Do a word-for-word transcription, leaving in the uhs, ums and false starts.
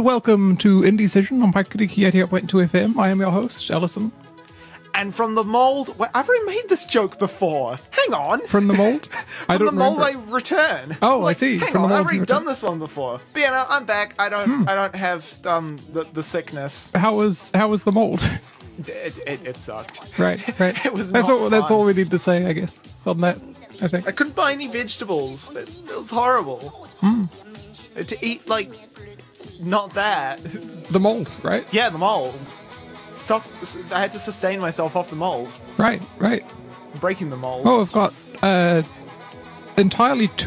and welcome to Indecision on Pakriki eighty-eight point two F M. I am your host, Ellison. And from the mold, wait, I've already made this joke before. Hang on. From the mold? I don't From the mold remember. I return. Oh, like, I see. Hang From on, the I've mold already you done return. this one before. But yeah, no, I'm back. I don't. Hmm. I don't have um the, the sickness. How was how was the mold? It, it, it sucked. Right, right. It was That's not all. That's fun. all we need to say, I guess. On that, I think. I couldn't buy any vegetables. It, it was horrible. Hmm. To eat like not that. The mold, right? Yeah, the mold. Sus- I had to sustain myself off the mold. Right, right. Breaking the mold. Oh, I've got uh, entirely two.